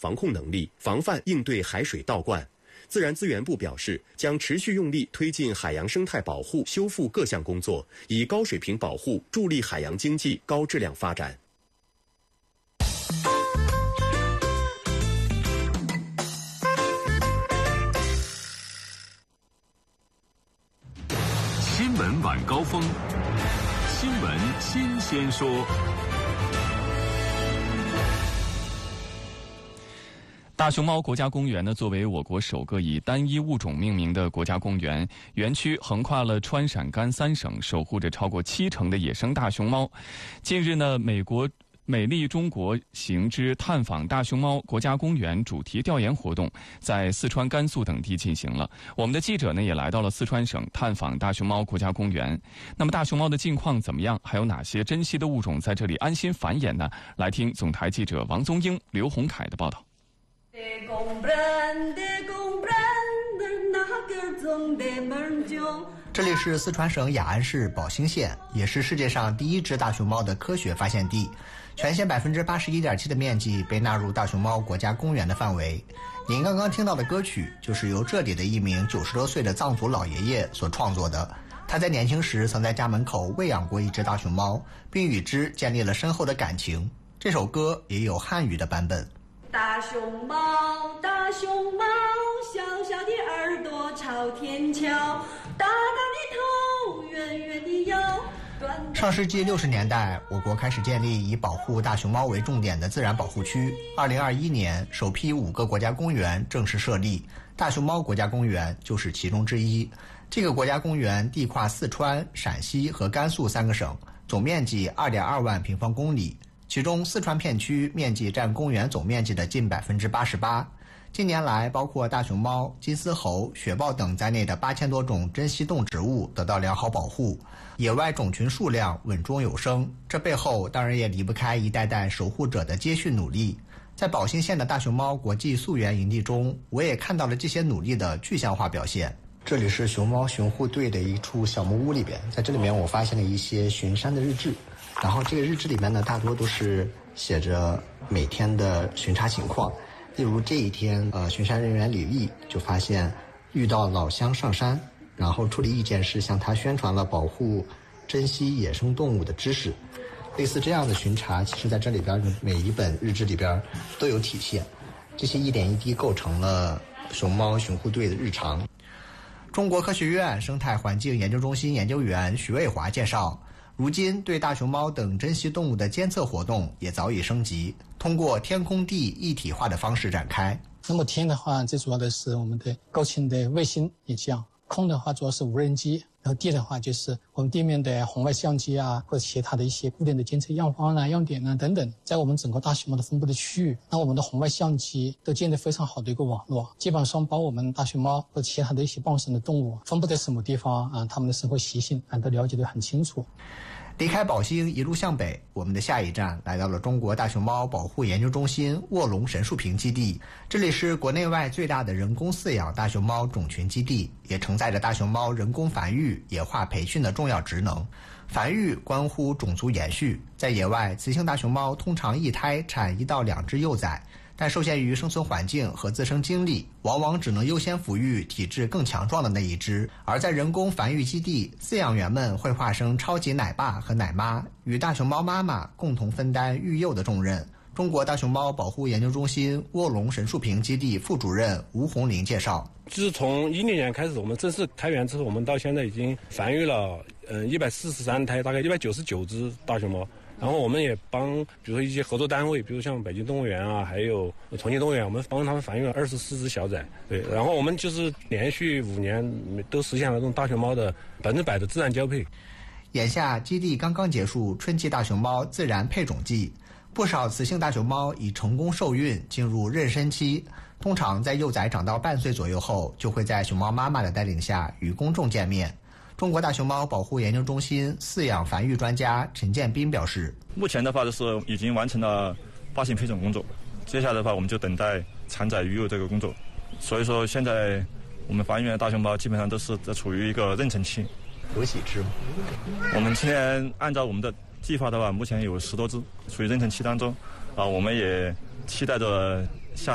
防控能力，防范应对海水倒灌。自然资源部表示，将持续用力推进海洋生态保护修复各项工作，以高水平保护助力海洋经济高质量发展。 新闻晚高峰，新闻新鲜说。 大熊猫国家公园呢，作为我国首个以单一物种命名的国家公园，园区横跨了川陕甘3省，守护着超过70%的野生大熊猫。近日呢，美丽中国行之探访大熊猫国家公园主题调研活动在四川、甘肃等地进行了。我们的记者呢也来到了四川省探访大熊猫国家公园。那么大熊猫的近况怎么样？还有哪些珍稀的物种在这里安心繁衍呢？来听总台记者王宗英、刘洪凯的报道。 这里是四川省雅安市保兴县，也是世界上第一只大熊猫的科学发现地。全县81.7%的面积被纳入大熊猫国家公园的范围。您刚刚听到的歌曲就是由这里的一名90多岁的藏族老爷爷所创作的。他在年轻时曾在家门口喂养过一只大熊猫，并与之建立了深厚的感情。这首歌也有汉语的版本。 大熊猫，大熊猫，小小的耳朵朝天瞧，大大的头，圆圆的腰。 上世纪60年代，我国开始建立以保护大熊猫为重点的自然保护区。2021年，首批5个国家公园正式设立，大熊猫国家公园就是其中之一。这个国家公园地跨四川、陕西和甘肃3个省，总面积2.2万平方公里。其中四川片区面积占公园总面积的近88%。近年来，包括大熊猫、金丝猴、雪豹等在内的8000多种珍稀动植物得到良好保护，野外种群数量稳中有升。这背后当然也离不开一代代守护者的接续努力。在保兴县的大熊猫国际溯源营地中，我也看到了这些努力的具象化表现。这里是熊猫巡护队的一处小木屋里边，在这里面我发现了一些巡山的日志，然后这个日志里面呢，大多都是写着每天的巡查情况。例如这一天，巡山人员李丽就发现遇到老乡上山，然后处理意见是向他宣传了保护珍稀野生动物的知识。类似这样的巡查，其实在这里边每一本日志里边都有体现，这些一点一滴构成了熊猫巡护队的日常。中国科学院生态环境研究中心研究员徐卫华介绍，如今对大熊猫等珍稀动物的监测活动也早已升级，通过天空地一体化的方式展开。 那么天的话，最主要的是我们的高清的卫星影像，空的话主要是无人机，然后地的话就是我们地面的红外相机啊，或者其他的一些固定的监测样方啊、样点啊等等。在我们整个大熊猫的分布的区域，那我们的红外相机都建立非常好的一个网络，基本上把我们大熊猫和其他的一些傍生的动物分布在什么地方啊，它们的生活习性都了解得很清楚。 离开保兴一路向北，我们的下一站来到了中国大熊猫保护研究中心卧龙神树坪基地。这里是国内外最大的人工饲养大熊猫种群基地，也承载着大熊猫人工繁育、野化培训的重要职能。繁育关乎种族延续，在野外，雌性大熊猫通常一胎产1到2只幼崽，但受限于生存环境和自身经历，往往只能优先抚育体质更强壮的那一只。而在人工繁育基地，饲养员们会化身超级奶爸和奶妈，与大熊猫妈妈共同分担育幼的重任。中国大熊猫保护研究中心卧龙神树坪基地副主任吴红林介绍， 自从2010年开始，我们正式开园之后，我们到现在已经繁育了143胎，大概199只大熊猫。然后我们也帮，比如说一些合作单位，比如像北京动物园啊，还有重庆动物园，我们帮他们繁育了24只小崽。对，然后我们就是连续5年都实现了这种大熊猫的100%的自然交配。 眼下基地刚刚结束春季大熊猫自然配种季，不少雌性大熊猫已成功受孕进入妊娠期，通常在幼崽长到半岁左右后，就会在熊猫妈妈的带领下与公众见面。中国大熊猫保护研究中心饲养繁育专家陈建斌表示， 目前的话就是已经完成了发行配种工作，接下来的话我们就等待产崽育幼这个工作。所以说现在我们繁育的大熊猫基本上都是处于一个妊娠期。 有几只？ 我们今年按照我们的计划的话，目前有10多只处于妊娠期当中，我们也期待着下